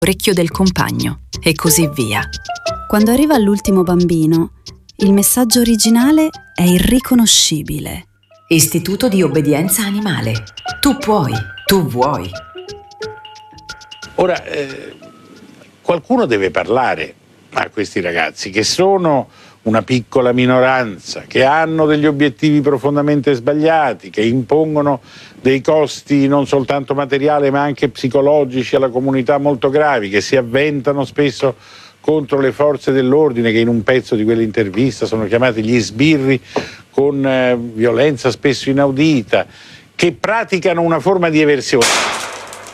orecchio del compagno e così via. Quando arriva all'ultimo bambino, il messaggio originale è irriconoscibile. Istituto di obbedienza animale. Tu puoi, tu vuoi. Ora, qualcuno deve parlare a questi ragazzi che sono una piccola minoranza, che hanno degli obiettivi profondamente sbagliati, che impongono dei costi non soltanto materiali ma anche psicologici alla comunità molto gravi, che si avventano spesso contro le forze dell'ordine, che in un pezzo di quell'intervista sono chiamati gli sbirri, con violenza spesso inaudita, che praticano una forma di eversione.